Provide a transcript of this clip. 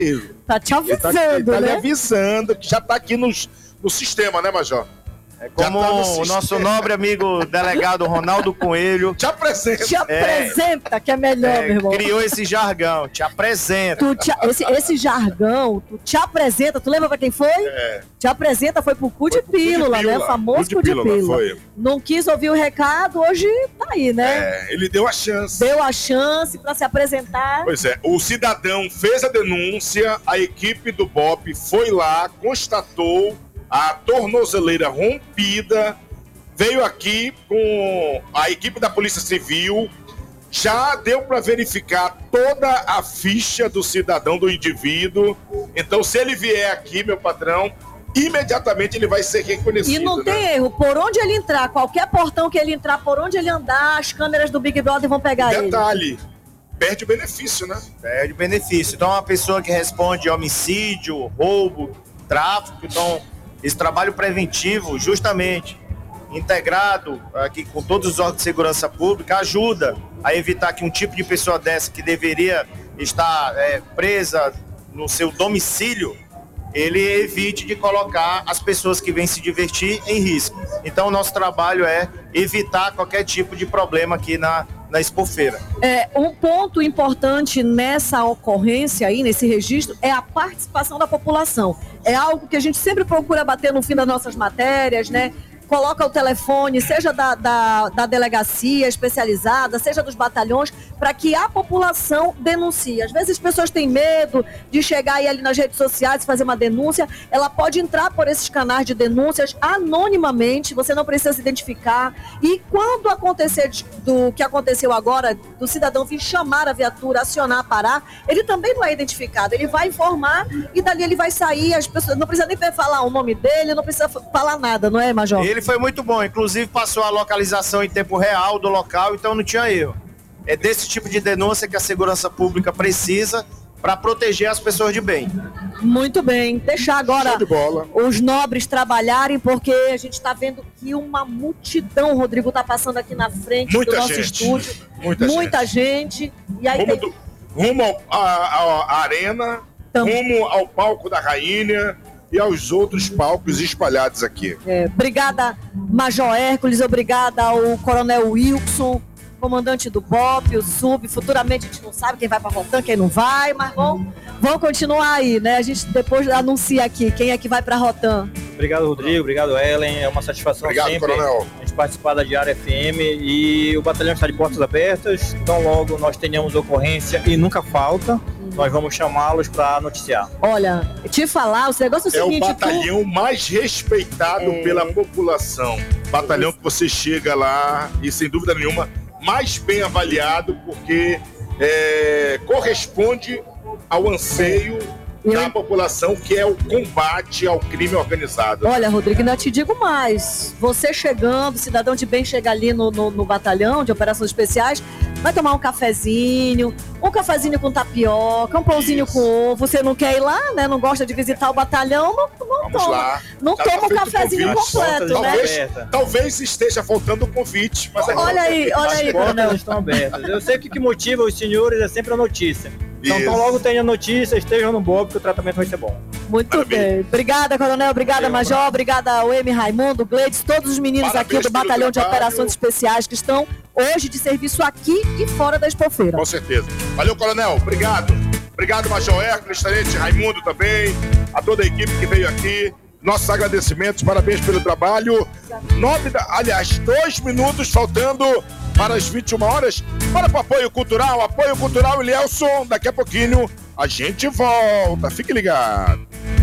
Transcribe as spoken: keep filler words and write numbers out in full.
Tá te avisando, ele tá, ele tá né? lhe avisando que já tá aqui nos, no sistema, né, Major? É como tá o nosso nobre amigo delegado Ronaldo Coelho. Te apresenta. Te apresenta, é, que é melhor, é, meu irmão. Criou esse jargão, te apresenta. Tu te, esse, esse jargão, tu te apresenta, tu lembra pra quem foi? É. Te apresenta, foi pro cu de pílula, né? O famoso cu de pílula. Foi. Não quis ouvir o recado, hoje tá aí, né? É, ele deu a chance. Deu a chance pra se apresentar. Pois é, o cidadão fez a denúncia, a equipe do B O P foi lá, constatou a tornozeleira rompida, veio aqui com a equipe da Polícia Civil, já deu para verificar toda a ficha do cidadão, do indivíduo. Então, se ele vier aqui, meu patrão, imediatamente ele vai ser reconhecido. E não tem né? erro, por onde ele entrar, qualquer portão que ele entrar, por onde ele andar, as câmeras do Big Brother vão pegar ele. Detalhe, perde o benefício, né? Perde o benefício. Então, uma pessoa que responde homicídio, roubo, tráfico, então... Esse trabalho preventivo, justamente, integrado aqui com todos os órgãos de segurança pública, ajuda a evitar que um tipo de pessoa dessa que deveria estar é, presa no seu domicílio, ele evite de colocar as pessoas que vêm se divertir em risco. Então, o nosso trabalho é evitar qualquer tipo de problema aqui na, na Expofeira. É, um ponto importante nessa ocorrência aí, nesse registro, é a participação da população. É algo que a gente sempre procura bater no fim das nossas matérias, né? Coloca o telefone, seja da, da, da delegacia especializada, seja dos batalhões, para que a população denuncie. Às vezes as pessoas têm medo de chegar aí ali nas redes sociais e fazer uma denúncia. Ela pode entrar por esses canais de denúncias anonimamente, você não precisa se identificar. E quando acontecer do que aconteceu agora, do cidadão vir chamar a viatura, acionar, parar, ele também não é identificado. Ele vai informar e dali ele vai sair, as pessoas não precisa nem falar o nome dele, não precisa falar nada, não é, Major? Ele foi muito bom, inclusive passou a localização em tempo real do local, então não tinha erro. É desse tipo de denúncia que a segurança pública precisa para proteger as pessoas de bem. Muito bem, deixar agora de os nobres trabalharem, porque a gente está vendo que uma multidão, Rodrigo, está passando aqui na frente muita do nosso gente. estúdio. Muita, muita gente. gente. E aí rumo, tem... do, rumo à arena, então... rumo ao palco da Rainha e aos outros palcos espalhados aqui. É, obrigada, Major Hércules, obrigada ao Coronel Wilson, comandante do B O P, o Sub. Futuramente a gente não sabe quem vai para Rotan, quem não vai, mas vão, vão continuar aí, né? A gente depois anuncia aqui quem é que vai para Rotan. Obrigado, Rodrigo, obrigado, Ellen. É uma satisfação obrigado, sempre coronel. a gente participar da Diário F M e o batalhão está de portas abertas. Então logo nós tenhamos ocorrência e nunca falta. Nós vamos chamá-los para noticiar. Olha, te falar, o negócio é o seguinte... É o batalhão tu... mais respeitado é... pela população. Batalhão é... que você chega lá e, sem dúvida nenhuma, mais bem avaliado, porque é, corresponde ao anseio Eu... da população, que é o combate ao crime organizado. Olha, Rodrigo, ainda te digo mais. Você chegando, cidadão de bem chega ali no, no, no batalhão de operações especiais, vai tomar um cafezinho, um cafezinho com tapioca, um pãozinho Isso. com ovo. Você não quer ir lá, né? Não gosta de visitar o batalhão, não, não Vamos toma. Lá. Não Já toma tá o cafezinho completo, né? Talvez, talvez esteja faltando o convite. Mas olha aí, olha aí, coronel. Estão abertas. Eu sei que o que motiva os senhores é sempre a notícia. Então, tão logo tenha notícia, estejam no B O P, que o tratamento vai ser bom. Muito Maravilha. bem. Obrigada, coronel. Obrigada, Valeu, Major. Obrigada ao M. Raimundo, Gleides, todos os meninos Parabéns aqui do Batalhão de Operações Especiais que estão hoje de serviço aqui e fora da Expofeira. Com certeza. Valeu, coronel. Obrigado. Obrigado, Major Hércules, Tenente Raimundo também, a toda a equipe que veio aqui. Nossos agradecimentos, parabéns pelo trabalho. Nove da... Aliás, dois minutos faltando para as vinte e uma horas. Bora para o apoio cultural, apoio cultural, Elielson. Daqui a pouquinho a gente volta. Fique ligado.